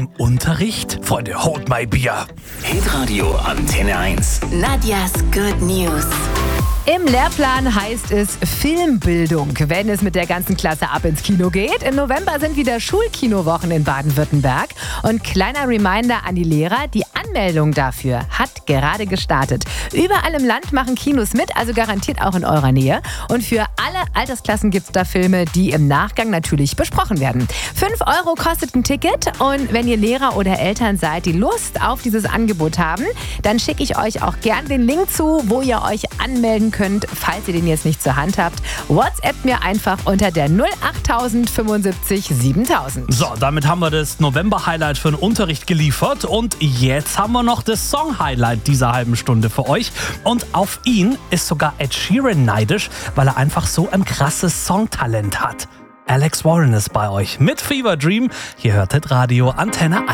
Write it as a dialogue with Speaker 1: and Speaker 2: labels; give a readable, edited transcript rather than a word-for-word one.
Speaker 1: im Unterricht? Freunde, hold my beer.
Speaker 2: Hitradio Antenne 1.
Speaker 3: Nadjas Good News.
Speaker 4: Im Lehrplan heißt es Filmbildung, wenn es mit der ganzen Klasse ab ins Kino geht. Im November sind wieder Schulkinowochen in Baden-Württemberg. Und kleiner Reminder an die Lehrer, die Anmeldung dafür hat gerade gestartet. Überall im Land machen Kinos mit, also garantiert auch in eurer Nähe. Und für alle Altersklassen gibt es da Filme, die im Nachgang natürlich besprochen werden. 5 € kostet ein Ticket. Und wenn ihr Lehrer oder Eltern seid, die Lust auf dieses Angebot haben, dann schicke ich euch auch gern den Link zu, wo ihr euch anmelden könnt, falls ihr den jetzt nicht zur Hand habt. WhatsApp mir einfach unter der 08000 75 7000.
Speaker 1: So, damit haben wir das November-Highlight für den Unterricht geliefert. Und jetzt haben wir noch das Song-Highlight dieser halben Stunde für euch. Und auf ihn ist sogar Ed Sheeran neidisch, weil er einfach so ein krasses Songtalent hat. Alex Warren ist bei euch mit Fever Dream. Hier hört Hitradio Antenne 1.